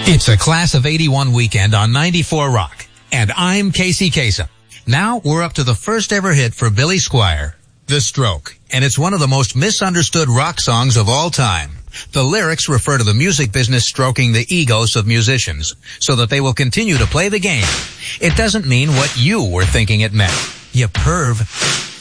It's a Class of 81 weekend on 94 Rock, and I'm Casey Kasem. Now we're up to the first ever hit for Billy Squier, The Stroke, and it's one of the most misunderstood rock songs of all time. The lyrics refer to the music business stroking the egos of musicians so that they will continue to play the game. It doesn't mean what you were thinking it meant. You perv.